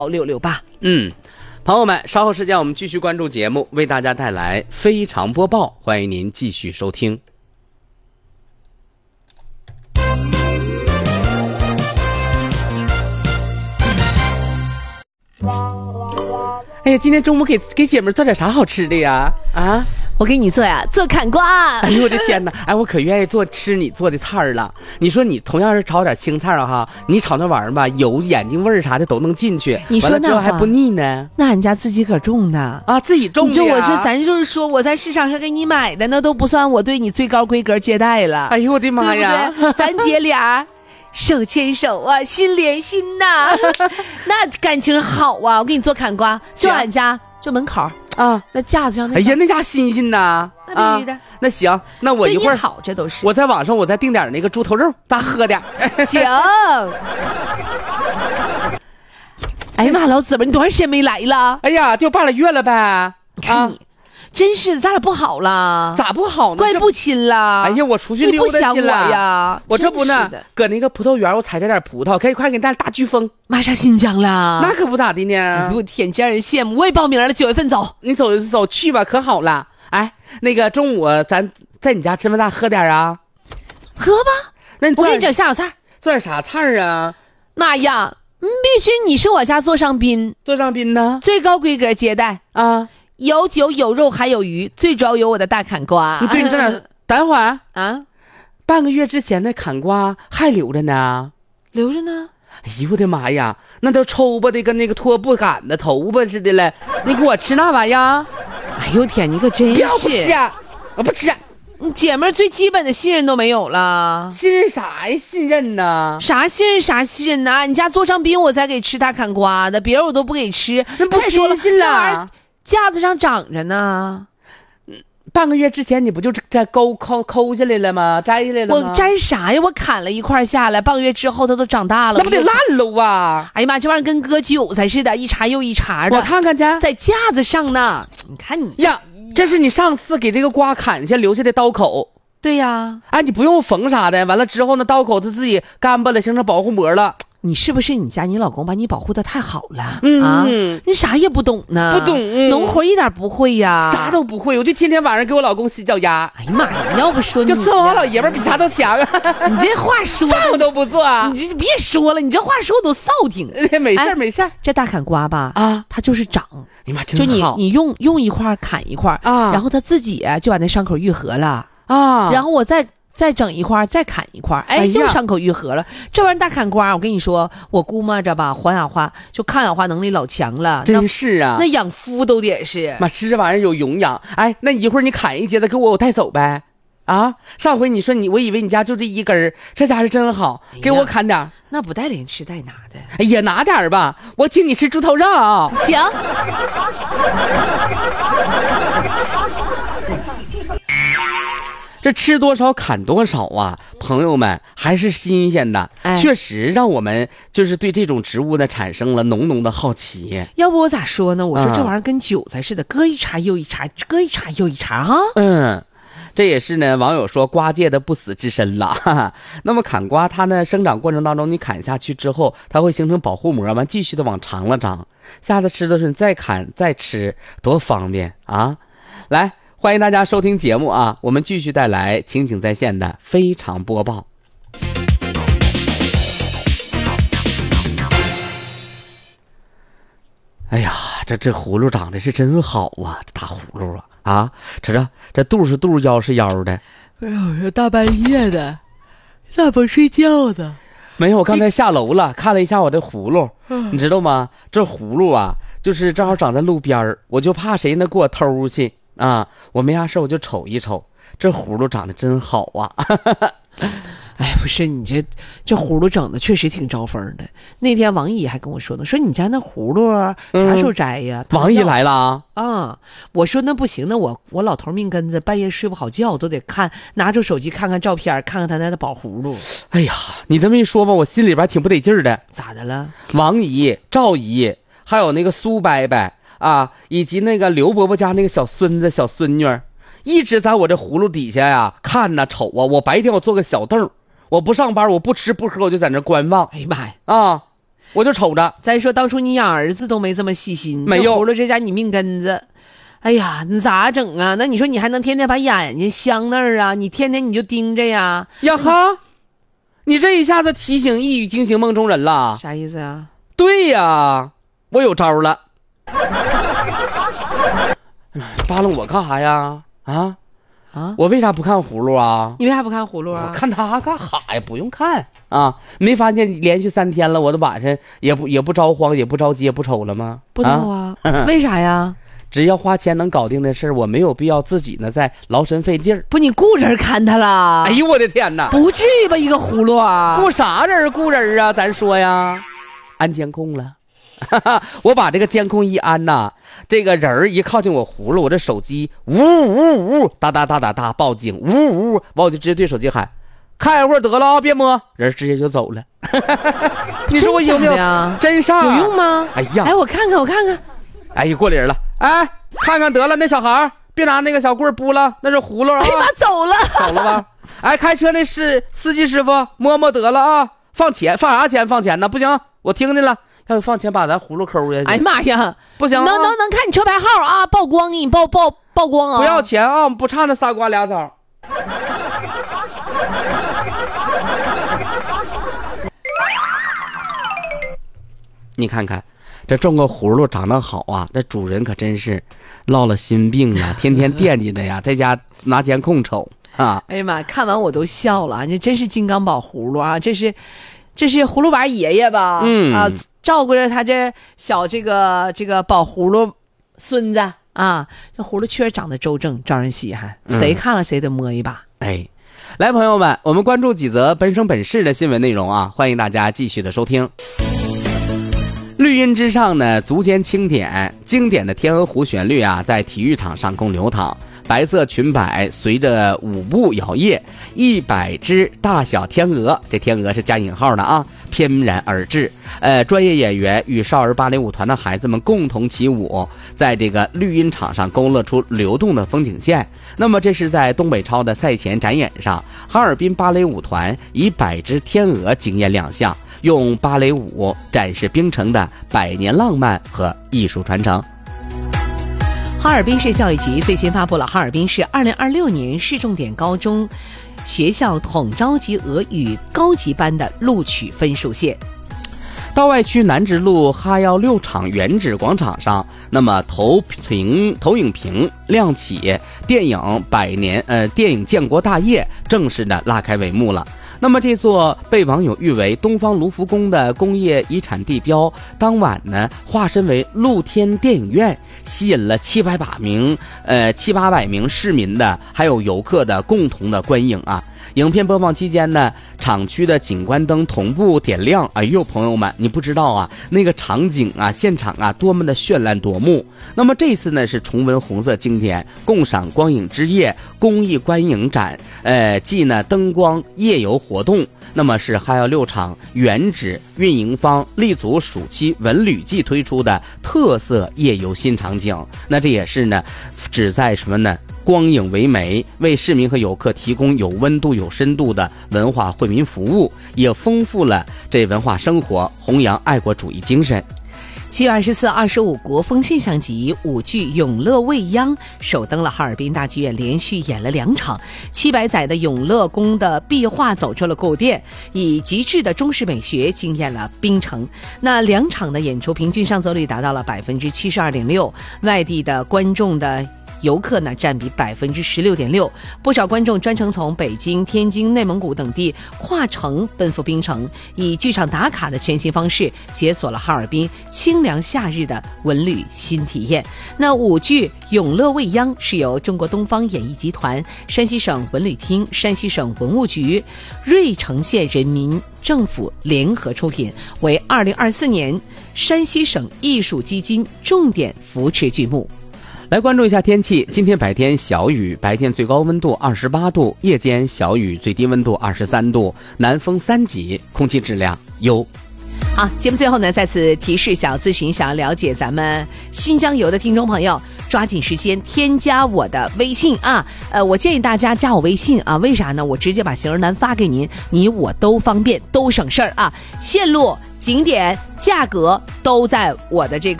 668。 朋友们，稍后时间我们继续关注节目，为大家带来非常播报，欢迎您继续收听。哎呀，今天中午给姐们做点啥好吃的呀？啊， 我给你做呀，做砍瓜。 哎呦我的天哪！哎，我可愿意吃你做的菜儿了。你说你同样是炒点青菜哈，你炒那玩意儿吧，油、眼睛味儿啥的都能进去。 你说那之后还不腻呢？ 那俺家自己个儿种的啊，自己种的呀。 咱就是说我在市场上给你买的，那都不算我对你最高规格接待了。 哎呦我的妈呀！ 对不对？咱姐俩手牵手啊，心连心呐，那感情好啊！我给你做砍瓜，就俺家就门口啊，那架子上那。 哎呀，那家新鲜呐！ 那必须的。 那行，那我一会儿好，这都是。 我在网上我再订点那个猪头肉，大喝点。 行。哎呀妈，老姊们，你多长时间没来了？ 哎呀，就半个月了呗。 你看你。真是的，咱俩不好了。 咋不好呢？ 怪不亲了。 哎呀，我出去溜达去了呀。 我这不呢，搁那个葡萄园，我采着点葡萄，快给你带大飓风。 马上新疆了。 那可不咋的呢。 哎呦天，真让人羡慕。我也报名了，9月份走。 你走去吧，可好了。哎，那个中午咱在你家吃饭大喝点啊。 喝吧。 那我给你整下酒菜。 做点啥菜啊？ 妈呀，必须你是我家座上宾。 座上宾呢？ 最高规格接待啊。有酒有肉还有鱼，最主要有我的大砍瓜。 你对你这点，等会儿啊， 半个月之前的砍瓜还留着呢， 留着呢。 哎呦我的妈呀，那都抽巴的跟那个拖布杆子头发似的了，你给我吃那玩意儿？ 哎呦天，你可真是！ 不吃，我不吃。 你姐们儿最基本的信任都没有了。 信任啥呀？信任呢？ 啥信任啥信任呢？你家座上宾我才给吃大砍瓜的，别人我都不给吃。 那不新鲜了。 架子上长着呢， 半个月之前你不就这抠下来了吗？摘下来了吗？ 我摘啥呀？我砍了一块下来，半个月之后它都长大了， 那不得烂喽啊！ 哎呀妈，这玩意儿跟割韭菜似的，一茬又一茬的。 我看看去， 在架子上呢。你看你呀，这是你上次给这个瓜砍下留下的刀口。 对呀， 哎，你不用缝啥的，完了之后呢，刀口它自己干巴了，形成保护膜了。 你是不是你家你老公把你保护的太好了啊？你啥也不懂呢， 不懂， 农活一点不会呀， 啥都不会，我就天天晚上给我老公洗脚丫。 哎呀妈呀，你要不说就伺候我老爷们比啥都强啊！ 你这话说饭我都不做， 你这别说了，你这话说我都臊挺。 没事没事， 这大砍瓜吧啊， 它就是长， 哎呀妈，真好， 就你用一块砍一块啊，然后它自己就把那伤口愈合了啊，然后我再整一块，再砍一块，哎，又伤口愈合了。这玩意儿大砍瓜，我跟你说，我估摸着吧，环氧化就抗氧化能力老强了。 真是啊， 那养肤都得是。 妈，吃这玩意儿有营养。哎，那一会儿你砍一节子给我带走呗。啊，上回你说我以为你家就这一根儿，这家是真好，给我砍点。 那不带连吃带拿的。 哎呀，拿点吧，我请你吃猪头肉。 行。 这吃多少砍多少啊，朋友们，还是新鲜的，确实让我们就是对这种植物呢产生了浓浓的好奇。 要不我咋说呢？我说这玩意儿跟韭菜似的，割一茬又一茬，割一茬又一茬哈。 这也是呢网友说瓜界的不死之身了。哈哈，那么砍瓜它呢生长过程当中，你砍下去之后，它会形成保护膜，完继续的往长了长。下次吃的时候你再砍再吃，多方便啊！来。欢迎大家收听节目啊！我们继续带来情景在线的非常播报。哎呀，这葫芦长得是真好啊！这大葫芦啊，这肚是肚，腰是腰的。 哎呦，这大半夜的，咋不睡觉呢？ 没有，我刚才下楼了，看了一下我的葫芦，你知道吗？这葫芦啊，就是正好长在路边我就怕谁能给我偷去。啊，我没啥事我就瞅一瞅，这葫芦长得真好啊！ 哎，不是你这葫芦整的确实挺招风的。那天王姨还跟我说呢，说你家那葫芦啥时候摘呀？ 王姨来了啊！我说那不行，那我老头命根子，半夜睡不好觉都得拿出手机看看照片，看看他那的宝葫芦。 哎呀，你这么一说吧，我心里边挺不得劲儿的。 咋的了？ 王姨、赵姨，还有那个苏伯伯。啊，以及那个刘伯伯家那个小孙子小孙女一直在我这葫芦底下呀看呐瞅啊。我白天我坐个小凳，我不上班，我不吃不喝，我就在那观望。 哎呀妈呀！ 啊， 我就瞅着。 再说当初你养儿子都没这么细心， 没有葫芦这家你命根子。哎呀，你咋整啊？那你说你还能天天把眼睛镶那儿啊？你天天你就盯着呀？ 呀哈，你这一下子提醒一语惊醒梦中人了。 啥意思啊？ 对呀，我有招了。扒拉我干啥呀？我为啥不看葫芦啊？ 你为啥不看葫芦啊？ 我看他干啥呀？不用看啊！没发现连续3天了，我的晚上也不着慌，也不着急，也不瞅了吗？ 不知道啊。为啥呀？ 只要花钱能搞定的事儿，我没有必要自己呢再劳神费劲儿。 不，你雇人看他了？ 哎呦我的天哪！ 不至于吧，一个葫芦啊！ 雇啥人雇人啊？咱说呀，安监控了。我把这个监控一安呐，这个人一靠近我葫芦，我这手机呜呜呜哒哒哒哒哒报警，呜呜，我就直接对手机喊，看一会儿得了啊，别摸，人直接就走了。你说我有没有真上有用吗？ 哎呀， 哎，我看看， 哎呀，过来人了，哎，看看得了，那小孩别拿那个小棍拨了，那是葫芦啊。 哎妈，走了吧？哎，开车那司机师傅摸摸得了啊，放啥钱？放钱呢？不行，我听见了。要放钱把咱葫芦抠下去。 哎呀妈呀， 不行、啊， 能看你车牌号啊，曝光给你曝光啊！ 不要钱啊，不差那仨瓜俩枣。你看看，这种个葫芦长得好啊，这主人可真是落了心病啊，天天惦记着呀，在家拿监控瞅啊。 哎呀妈，看完我都笑了，这真是金刚宝葫芦啊，这是葫芦娃爷爷吧？照顾着他这小这个宝葫芦孙子啊，这葫芦确实长得周正，招人稀罕，谁看了谁得摸一把。 哎，来朋友们，我们关注几则本省本市的新闻内容啊，欢迎大家继续的收听。绿荫之上呢，足尖轻点，经典的天鹅湖旋律啊，在体育场上空流淌。白色裙摆随着舞步摇曳，100只大小天鹅，这天鹅是加引号的啊，翩然而至。专业演员与少儿芭蕾舞团的孩子们共同起舞，在这个绿茵场上勾勒出流动的风景线。那么这是在东北超的赛前展演上，哈尔滨芭蕾舞团以100只天鹅惊艳亮相，用芭蕾舞展示冰城的百年浪漫和艺术传承。 哈尔滨市教育局最新发布了哈尔滨市2026年市重点高中学校统招级俄语高级班的录取分数线。 道外区南直路哈药6厂原址广场上，那么投影屏亮起，电影建国大业正式的拉开帷幕了。那么这座被网友誉为东方卢浮宫的工业遗产地标，当晚呢化身为露天电影院，吸引了700-800名市民的还有游客的共同的观影啊。影片播放期间呢，厂区的景观灯同步点亮。哎呦，朋友们，你不知道啊，那个场景啊，现场啊，多么的绚烂夺目。那么这次呢是重温红色经典，共赏光影之夜公益观影展，暨呢灯光夜游活动。那么是哈药6厂原址运营方立足暑期文旅季推出的特色夜游新场景。那这也是呢，旨在什么呢？光影为媒，为市民和游客提供有温度有深度的文化惠民服务，也丰富了这文化生活，弘扬爱国主义精神。 7月24、25国风现象级舞剧《永乐未央》首登了哈尔滨大剧院，连续演了2场。700载的永乐宫的壁画走出了购店，以极致的中式美学惊艳了冰城。那2场的演出平均上座率达到了72.6%，外地的观众的游客呢占比16.6%，不少观众专程从北京、天津、内蒙古等地跨城奔赴冰城，以剧场打卡的全新方式解锁了哈尔滨清凉夏日的文旅新体验。那舞剧《永乐未央》是由中国东方演艺集团、山西省文旅厅、山西省文物局、芮城县人民政府联合出品，为2024年山西省艺术基金重点扶持剧目。 来关注一下天气，今天白天小雨，白天最高温度28度，夜间小雨，最低温度23度，南风3级，空气质量优。 好，节目最后呢，再次提示小咨询，想要了解咱们新疆游的听众朋友，抓紧时间添加我的微信啊。我建议大家加我微信啊，为啥呢？我直接把行程单发给您，你我都方便，都省事儿啊。线路、景点、价格都在我的这个